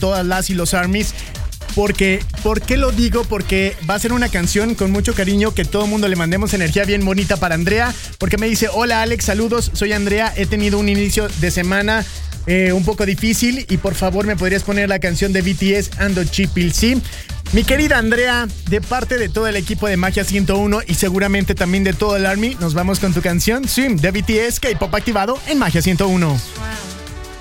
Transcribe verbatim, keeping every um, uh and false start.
todas las y los ARMYs. Porque, ¿por qué lo digo? Porque va a ser una canción con mucho cariño, que todo el mundo le mandemos energía bien bonita para Andrea, porque me dice: hola Alex, saludos, soy Andrea, he tenido un inicio de semana eh, un poco difícil y por favor me podrías poner la canción de B T S Ando Chipil, ¿sí? Mi querida Andrea, de parte de todo el equipo de Magia ciento uno y seguramente también de todo el ARMY, nos vamos con tu canción, sí, de B T S, K-Pop activado en Magia ciento uno.